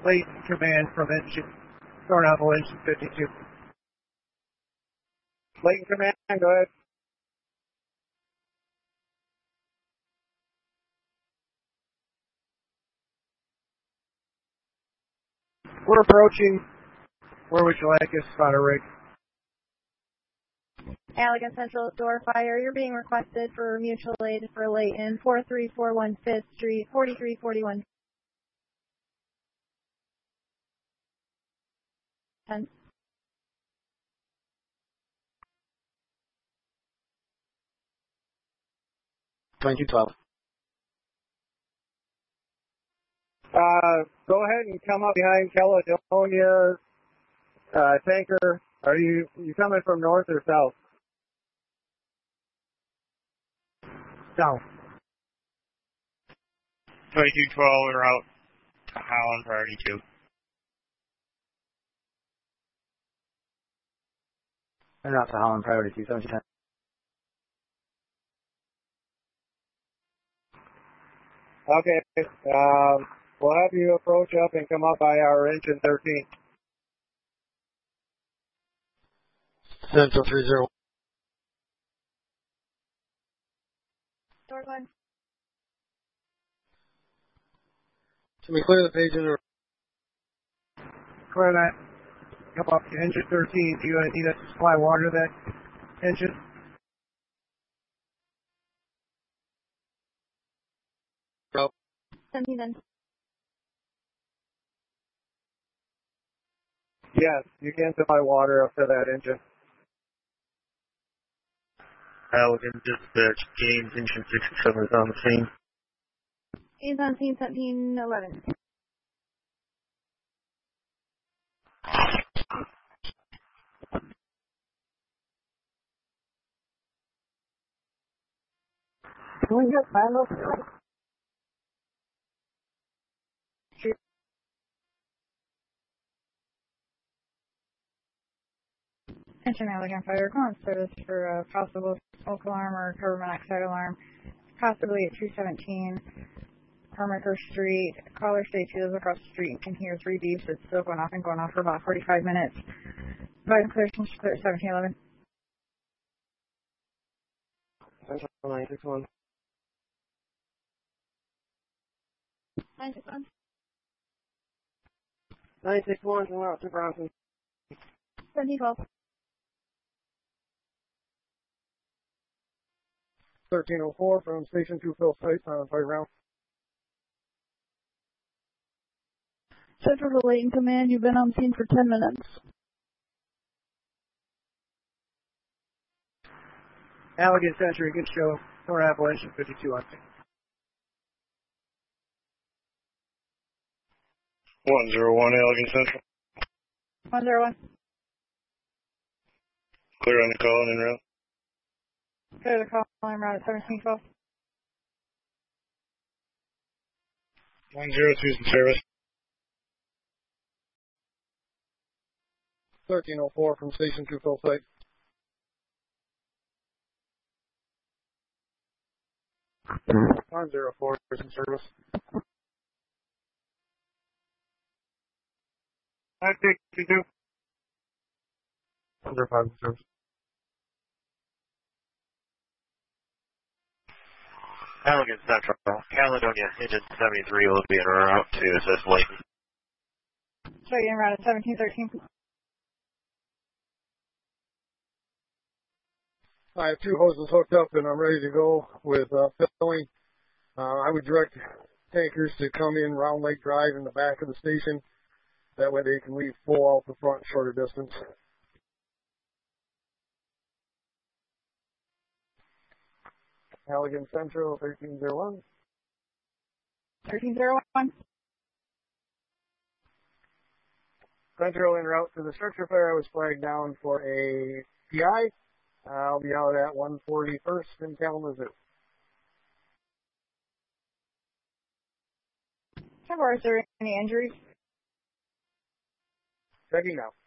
Late command from engine, Thornapple engine 52. Late command, go ahead. We're approaching. Where would you like us to spot a rig? Allegan Central door fire. You're being requested for mutual aid for Layton, 4341 5th Street, 4341 10. Go ahead and come up behind Caledonia tanker. Are you coming from north or south? South. 2212 en route to Holland priority 2. En route to Holland priority 2, 1710. Okay. We'll have you approach up and come up by our engine 13. Central 30. Door 1. Can we clear the page in the Clear that. Come up to engine 13. Do you need us to supply water to that engine? route? 1710. Yes, you can supply water up to that engine. Allegan dispatch, Gaines engine 67 is on the scene. Gaines on scene 1711. Can we get final? Engine Allegan fire. Calling service for a possible smoke alarm or carbon monoxide alarm, possibly at 217 Hermiker Street. Caller states he lives across the street and can hear 3 beeps. It's still going off and going off for about 45 minutes. Provide and clear, clear 1711. Central 961. 961. 961 and route to Bronson. 1712. 1304 from Station 2 Phil site on fire ground. Central to Layton Command, you've been on scene for 10 minutes. Allegan Central, you can show Thornapple engine 52 on scene. 101 Allegan Central. 101. Clear on the call and en route. Clear the call and route at 1712. 102's in service. 1304 from Station 2 Phil site. On 04 is in service. 962. 05 in service. Allegan Central. Caledonia engine 73 will be en route to assist Layton. So you're en route at 1713. I have 2 hoses hooked up and I'm ready to go with filling. I would direct tankers to come in Round Lake Drive in the back of the station. That way they can leave full out the front shorter distance. Allegan Central 1301. 1301. Central en route to the structure fire. I was flagged down for a PI. I'll be out at 141st in Kalamazoo. Is there any injuries? Checking now.